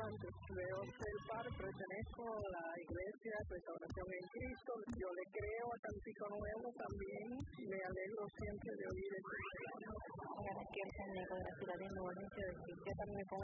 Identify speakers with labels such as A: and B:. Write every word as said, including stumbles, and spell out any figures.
A: antes. Veo ser padre, pertenezco a la iglesia Restauración en Cristo. Yo le creo a Cántico Nuevo también. Me alegro siempre de oír el programa.
B: Aquí el San Diego de la ciudad de Nueva York. Yo también me pongo